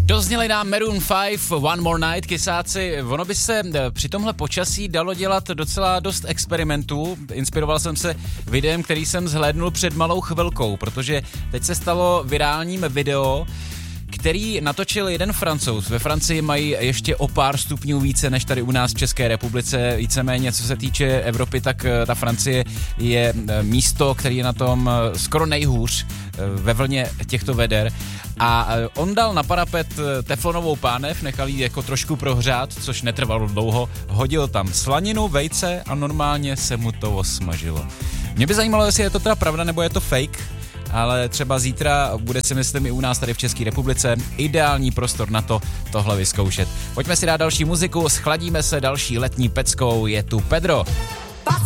Dozněli nám Maroon 5, One More Night, kysáci. Ono by se při tomhle počasí dalo dělat docela dost experimentů. Inspiroval jsem se videem, který jsem zhlédnul před malou chvilkou, protože teď se stalo virálním video, který natočil jeden Francouz. Ve Francii mají ještě o pár stupňů více než tady u nás v České republice. Víceméně, co se týče Evropy, tak ta Francie je místo, který je na tom skoro nejhůř ve vlně těchto veder. A on dal na parapet teflonovou pánev, nechal ji jako trošku prohřát, což netrvalo dlouho, hodil tam slaninu, vejce a normálně se mu to osmažilo. Mě by zajímalo, jestli je to teda pravda, nebo je to fake, ale třeba zítra bude, si myslím, i u nás tady v České republice ideální prostor na to tohle vyzkoušet. Pojďme si dát další muziku, schladíme se další letní peckou, je tu Pedro.